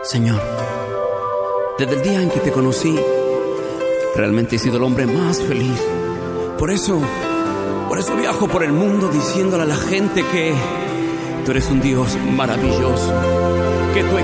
Señor, desde el día en que te conocí, realmente he sido el hombre más feliz. Por eso viajo por el mundo diciéndole a la gente que tú eres un Dios maravilloso, que tu